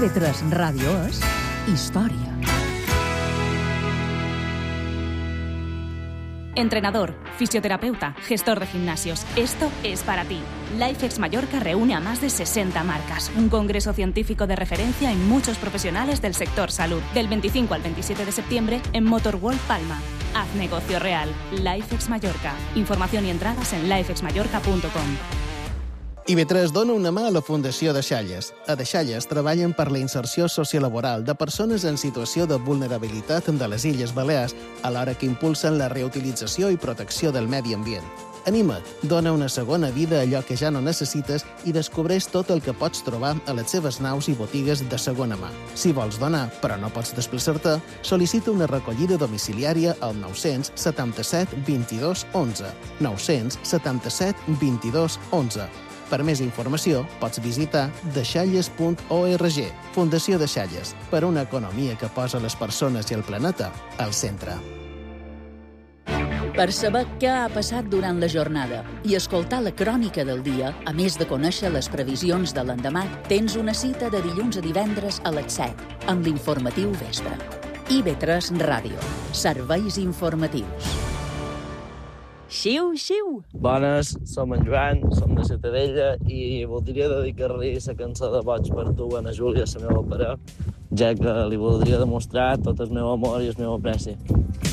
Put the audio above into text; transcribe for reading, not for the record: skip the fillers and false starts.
IB3 Ràdio és història. Entrenador, fisioterapeuta, gestor de gimnasios, esto es para ti. LifeX Mallorca reúne a más de 60 marcas, un congreso científico de referencia en muchos profesionales del sector salud, del 25 al 27 de septiembre en Motorworld Palma. Haz negocio real. LifeX Mallorca. Información y entradas en lifexmallorca.com. IB3 dona una mà a la Fundació Deixalles. A Deixalles treballen per la inserció sociolaboral de persones en situació de vulnerabilitat de les Illes Balears, alhora que impulsen la reutilització i protecció del medi ambient. Anima't, dona una segona vida a allò que ja no necessites i descobreix tot el que pots trobar a les seves naus i botigues de segona mà. Si vols donar, però no pots desplaçar-te, sol·licita una recollida domiciliària al 977 22 11. 977 22 11. Per més informació, pots visitar deixalles.org. Fundació Deixalles, per una economia que posa les persones i el planeta al centre. Per saber què ha passat durant la jornada i escoltar la crònica del dia, a més de conèixer les previsions de l'endemà, tens una cita de dilluns a divendres a les 7, amb l'informatiu Vespre. IB3 Ràdio. Serveis informatius. Xiu, xiu! Bones, som en Joan, som de Ciutadella i voldria dedicar-li la cançó de Boig per tu a na Júlia, la meva parella, ja que li voldria demostrar tot el meu amor i el meu apreci.